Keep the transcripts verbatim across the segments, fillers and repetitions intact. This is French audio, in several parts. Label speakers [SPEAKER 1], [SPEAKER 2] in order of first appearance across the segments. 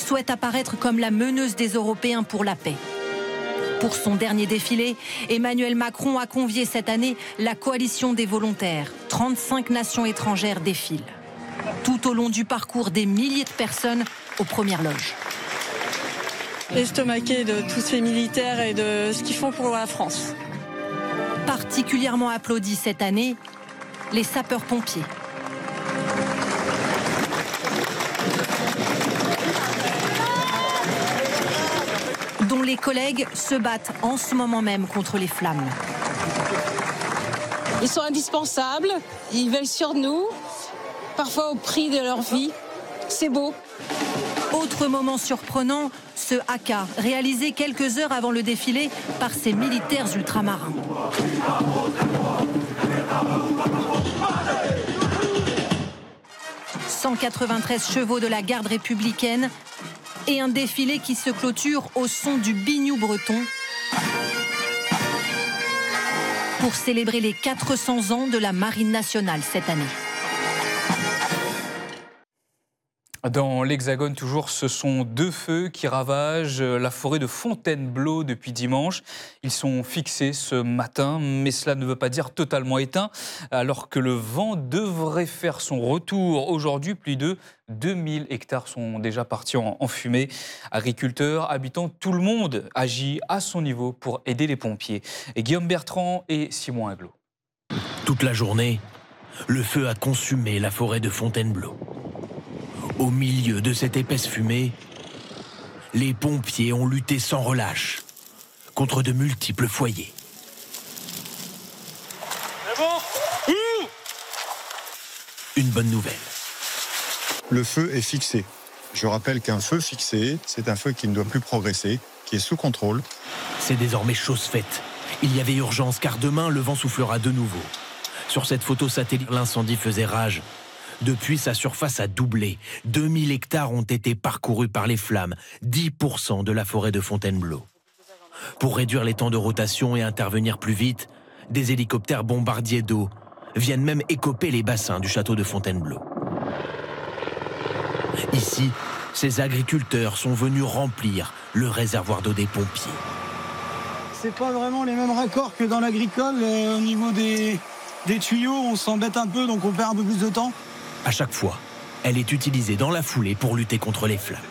[SPEAKER 1] souhaite apparaître comme la meneuse des Européens pour la paix. Pour son dernier défilé, Emmanuel Macron a convié cette année la coalition des volontaires. trente-cinq nations étrangères défilent. Tout au long du parcours, des milliers de personnes aux premières loges.
[SPEAKER 2] Estomaqué de tous ces militaires et de ce qu'ils font pour la France.
[SPEAKER 1] Particulièrement applaudis cette année, les sapeurs-pompiers. Dont les collègues se battent en ce moment même contre les flammes.
[SPEAKER 3] Ils sont indispensables, ils veillent sur nous, parfois au prix de leur vie. C'est beau.
[SPEAKER 1] Autre moment surprenant, ce haka, réalisé quelques heures avant le défilé par ces militaires ultramarins. cent quatre-vingt-treize chevaux de la garde républicaine et un défilé qui se clôture au son du biniou breton pour célébrer les quatre cents ans de la Marine nationale cette année.
[SPEAKER 4] Dans l'Hexagone, toujours, ce sont deux feux qui ravagent la forêt de Fontainebleau depuis dimanche. Ils sont fixés ce matin, mais cela ne veut pas dire totalement éteints. Alors que le vent devrait faire son retour aujourd'hui, plus de deux mille hectares sont déjà partis en, en fumée. Agriculteurs, habitants, tout le monde agit à son niveau pour aider les pompiers. Et Guillaume Bertrand et Simon Inglot.
[SPEAKER 5] Toute la journée, le feu a consumé la forêt de Fontainebleau. Au milieu de cette épaisse fumée, les pompiers ont lutté sans relâche contre de multiples foyers.
[SPEAKER 6] C'est bon ? Mmh.
[SPEAKER 5] Une bonne nouvelle.
[SPEAKER 7] Le feu est fixé. Je rappelle qu'un feu fixé, c'est un feu qui ne doit plus progresser, qui est sous contrôle.
[SPEAKER 5] C'est désormais chose faite. Il y avait urgence car demain, le vent soufflera de nouveau. Sur cette photo satellite, l'incendie faisait rage. Depuis, sa surface a doublé. deux mille hectares ont été parcourus par les flammes, dix pour cent de la forêt de Fontainebleau. Pour réduire les temps de rotation et intervenir plus vite, des hélicoptères bombardiers d'eau viennent même écoper les bassins du château de Fontainebleau. Ici, ces agriculteurs sont venus remplir le réservoir d'eau des pompiers.
[SPEAKER 8] C'est pas vraiment les mêmes raccords que dans l'agricole. Euh, au niveau des, des tuyaux, on s'embête un peu, donc on perd un peu plus de temps.
[SPEAKER 5] À chaque fois, elle est utilisée dans la foulée pour lutter contre les flammes.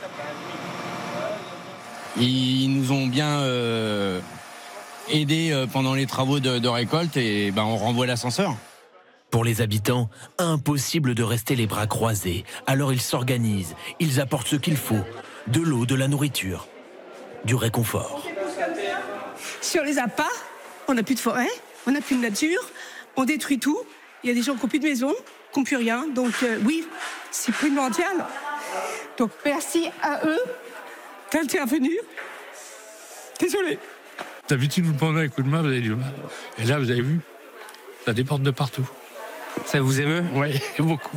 [SPEAKER 9] Ils nous ont bien euh, aidés euh, pendant les travaux de, de récolte et ben, on renvoie l'ascenseur.
[SPEAKER 5] Pour les habitants, impossible de rester les bras croisés. Alors ils s'organisent, ils apportent ce qu'il faut, de l'eau, de la nourriture, du réconfort.
[SPEAKER 10] Si on les a pas, on n'a plus de forêt, on n'a plus de nature, on détruit tout. Il y a des gens qui n'ont plus de maison, qui n'ont plus rien. Donc euh, oui, c'est primordial. Donc merci à eux d'intervenir. Désolé.
[SPEAKER 6] D'habitude, vous prenez un coup de main, vous avez du mal. Et là, vous avez vu, ça déborde de partout.
[SPEAKER 11] Ça vous émeut ?
[SPEAKER 6] Oui, beaucoup.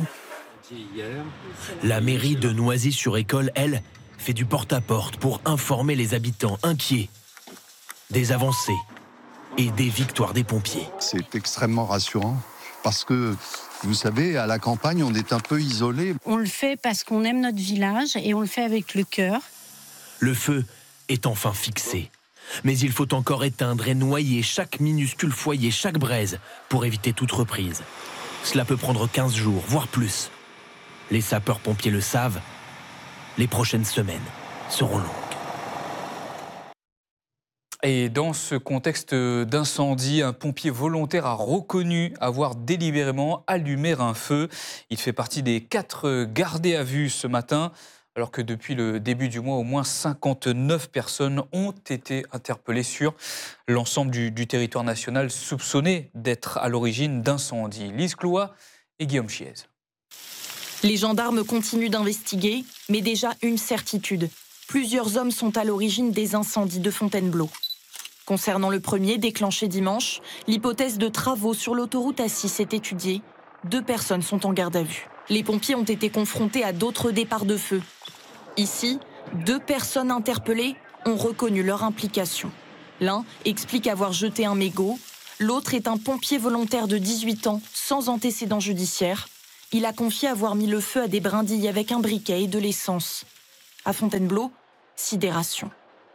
[SPEAKER 5] La mairie de Noisy-sur-École, elle, fait du porte-à-porte pour informer les habitants inquiets des avancées et des victoires des pompiers.
[SPEAKER 12] C'est extrêmement rassurant parce que, vous savez, à la campagne, on est un peu isolé.
[SPEAKER 13] On le fait parce qu'on aime notre village et on le fait avec le cœur.
[SPEAKER 5] Le feu est enfin fixé. Mais il faut encore éteindre et noyer chaque minuscule foyer, chaque braise, pour éviter toute reprise. Cela peut prendre quinze jours, voire plus. Les sapeurs-pompiers le savent, les prochaines semaines seront longues.
[SPEAKER 4] Et dans ce contexte d'incendie, un pompier volontaire a reconnu avoir délibérément allumé un feu. Il fait partie des quatre gardés à vue ce matin, alors que depuis le début du mois, au moins cinquante-neuf personnes ont été interpellées sur l'ensemble du, du territoire national, soupçonnées d'être à l'origine d'incendies. Lise Cloua et Guillaume Chiez.
[SPEAKER 14] Les gendarmes continuent d'investiguer, mais déjà une certitude. Plusieurs hommes sont à l'origine des incendies de Fontainebleau. Concernant le premier, déclenché dimanche, l'hypothèse de travaux sur l'autoroute A six est étudiée. Deux personnes sont en garde à vue. Les pompiers ont été confrontés à d'autres départs de feu. Ici, deux personnes interpellées ont reconnu leur implication. L'un explique avoir jeté un mégot. L'autre est un pompier volontaire de dix-huit ans, sans antécédent judiciaire. Il a confié avoir mis le feu à des brindilles avec un briquet et de l'essence. À Fontainebleau, sidération.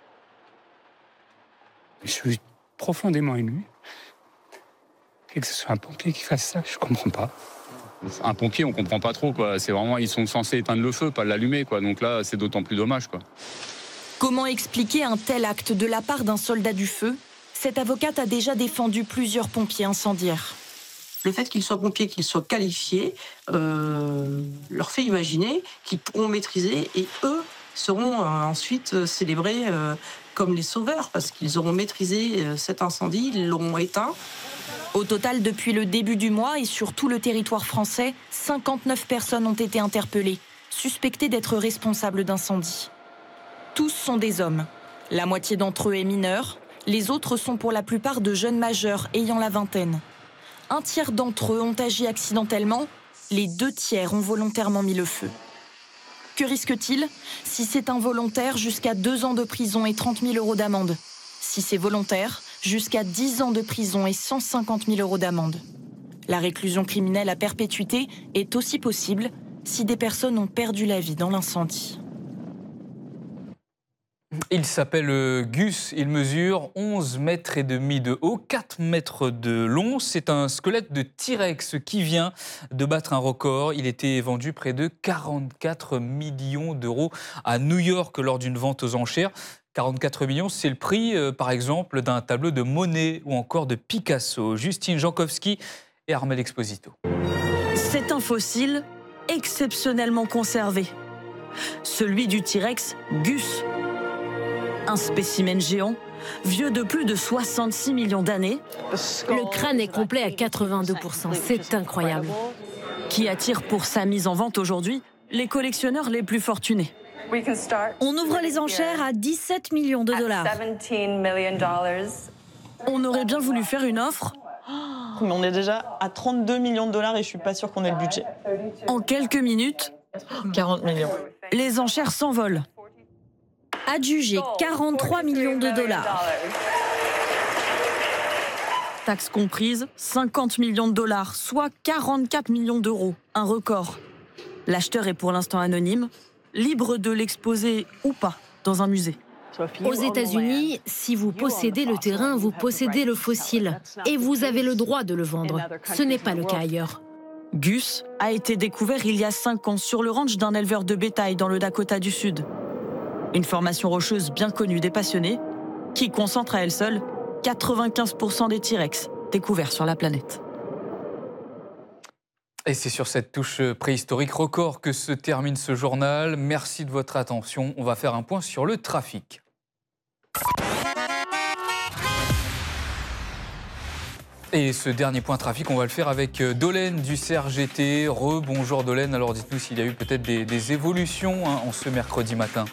[SPEAKER 6] Je suis profondément ému. Et que ce soit un pompier qui fasse ça, je comprends pas.
[SPEAKER 11] Un pompier, on comprend pas trop, quoi. C'est vraiment, ils sont censés éteindre le feu, pas l'allumer, quoi. Donc là, c'est d'autant plus dommage, quoi.
[SPEAKER 14] Comment expliquer un tel acte de la part d'un soldat du feu ? Cette avocate a déjà défendu plusieurs pompiers incendiaires.
[SPEAKER 15] Le fait qu'ils soient pompiers, qu'ils soient qualifiés, euh, leur fait imaginer qu'ils pourront maîtriser et eux seront euh, ensuite célébrés euh, comme les sauveurs parce qu'ils auront maîtrisé euh, cet incendie, ils l'auront éteint.
[SPEAKER 14] Au total, depuis le début du mois et sur tout le territoire français, cinquante-neuf personnes ont été interpellées, suspectées d'être responsables d'incendies. Tous sont des hommes. La moitié d'entre eux est mineure. Les autres sont pour la plupart de jeunes majeurs ayant la vingtaine. Un tiers d'entre eux ont agi accidentellement. Les deux tiers ont volontairement mis le feu. Que risque-t-il ? Si c'est involontaire, jusqu'à deux ans de prison et trente mille euros d'amende. Si c'est volontaire, jusqu'à dix ans de prison et cent cinquante mille euros d'amende. La réclusion criminelle à perpétuité est aussi possible si des personnes ont perdu la vie dans l'incendie.
[SPEAKER 4] Il s'appelle Gus, il mesure onze mètres et demi de haut, quatre mètres de long. C'est un squelette de T-Rex qui vient de battre un record. Il était vendu près de quarante-quatre millions d'euros à New York lors d'une vente aux enchères. quarante-quatre millions, c'est le prix, euh, par exemple, d'un tableau de Monet ou encore de Picasso. Justine Jankowski et Armel Exposito.
[SPEAKER 16] C'est un fossile exceptionnellement conservé. Celui du T-Rex Gus. Un spécimen géant, vieux de plus de soixante-six millions d'années.
[SPEAKER 17] Le crâne est complet à quatre-vingt-deux pour cent, c'est incroyable.
[SPEAKER 16] Qui attire pour sa mise en vente aujourd'hui les collectionneurs les plus fortunés.
[SPEAKER 17] On ouvre les enchères à dix-sept millions de dollars.
[SPEAKER 16] On aurait bien voulu faire une offre.
[SPEAKER 2] Mais on est déjà à trente-deux millions de dollars et je suis pas sûre qu'on ait le budget.
[SPEAKER 16] En quelques minutes,
[SPEAKER 2] quarante millions.
[SPEAKER 16] Les enchères s'envolent.
[SPEAKER 17] Adjugé quarante-trois millions de dollars.
[SPEAKER 16] Taxes comprises, cinquante millions de dollars, soit quarante-quatre millions d'euros. Un record. L'acheteur est pour l'instant anonyme, libre de l'exposer ou pas dans un musée.
[SPEAKER 17] Aux États-Unis, si vous possédez le terrain, vous possédez le fossile. Et vous avez le droit de le vendre. Ce n'est pas le cas ailleurs.
[SPEAKER 16] Gus a été découvert il y a cinq ans sur le ranch d'un éleveur de bétail dans le Dakota du Sud. Une formation rocheuse bien connue des passionnés, qui concentre à elle seule quatre-vingt-quinze pour cent des T-Rex découverts sur la planète.
[SPEAKER 4] Et c'est sur cette touche préhistorique record que se termine ce journal. Merci de votre attention. On va faire un point sur le trafic. Et ce dernier point trafic, on va le faire avec Dolène du C R G T. Re-bonjour Dolène. Alors dites-nous s'il y a eu peut-être des, des évolutions hein, en ce mercredi matin.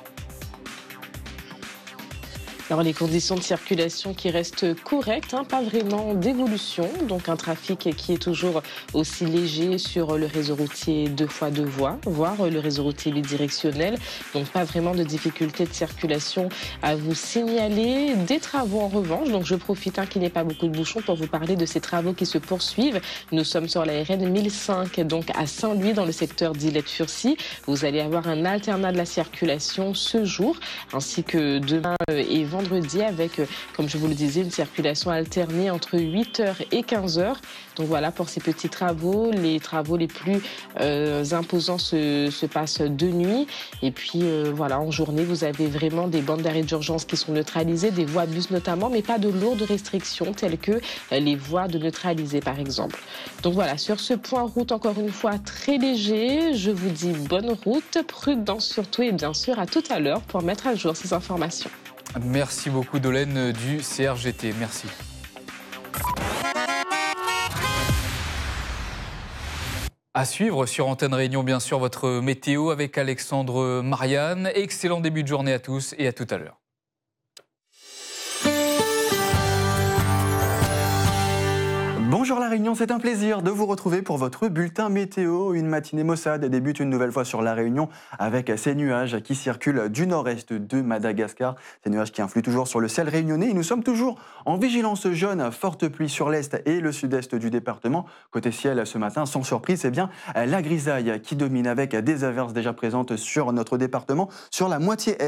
[SPEAKER 18] Alors les conditions de circulation qui restent correctes, hein, pas vraiment d'évolution, donc un trafic qui est toujours aussi léger sur le réseau routier deux fois deux voies, voire le réseau routier bidirectionnel, donc pas vraiment de difficultés de circulation à vous signaler. Des travaux en revanche, donc je profite hein, qu'il n'y ait pas beaucoup de bouchons pour vous parler de ces travaux qui se poursuivent. Nous sommes sur la R N mille cinq, donc à Saint-Louis dans le secteur d'Illette-Furcy. Vous allez avoir un alternat de la circulation ce jour, ainsi que demain et vendredi. vendredi avec, comme je vous le disais, une circulation alternée entre huit heures et quinze heures. Donc voilà pour ces petits travaux. Les travaux les plus euh, imposants se, se passent de nuit. Et puis euh, voilà, en journée, vous avez vraiment des bandes d'arrêt d'urgence qui sont neutralisées, des voies bus notamment, mais pas de lourdes restrictions telles que les voies de neutralisées par exemple. Donc voilà, sur ce point route, encore une fois, très léger. Je vous dis bonne route, prudence surtout et bien sûr à tout à l'heure pour mettre à jour ces informations.
[SPEAKER 4] Merci beaucoup Dolène du C R G T. Merci. À suivre sur Antenne Réunion, bien sûr, votre météo avec Alexandre Marianne. Excellent début de journée à tous et à tout à l'heure.
[SPEAKER 19] Bonjour La Réunion, c'est un plaisir de vous retrouver pour votre bulletin météo. Une matinée maussade débute une nouvelle fois sur La Réunion avec ces nuages qui circulent du nord-est de Madagascar. Ces nuages qui influent toujours sur le ciel réunionnais et nous sommes toujours en vigilance jaune, forte pluie sur l'est et le sud-est du département. Côté ciel ce matin, sans surprise, c'est bien la grisaille qui domine avec des averses déjà présentes sur notre département, sur la moitié est